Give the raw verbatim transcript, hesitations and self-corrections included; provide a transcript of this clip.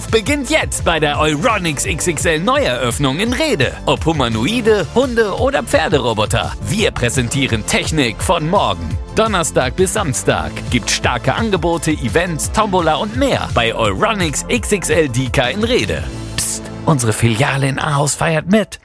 Kauf beginnt jetzt bei der Euronics X X L Neueröffnung in Rede. Ob Humanoide, Hunde oder Pferderoboter. Wir präsentieren Technik von morgen. Donnerstag bis Samstag gibt starke Angebote, Events, Tombola und mehr bei Euronics X X L Dieker in Rede. Psst, unsere Filiale in Ahaus feiert mit.